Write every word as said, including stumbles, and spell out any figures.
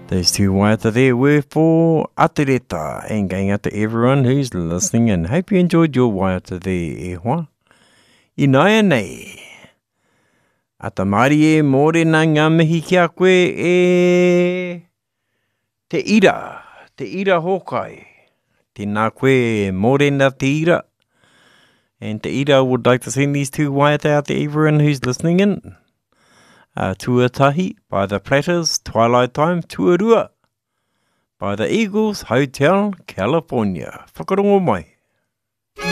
Those two waiata there were for Atereta, and going out to everyone who's listening, and hope you enjoyed your waiata there, e hoa. I naia nei. Ata maari e mōre nā ngā mihi ki a koe e te ira, te ira hokai. Tēnā koe mōre nā te ira. And te ira would like to send these two waiata out to everyone who's listening in. Uh, Tuatahi by the Platters, Twilight Time, Tuarua by the Eagles Hotel, California. Whakarongo mai.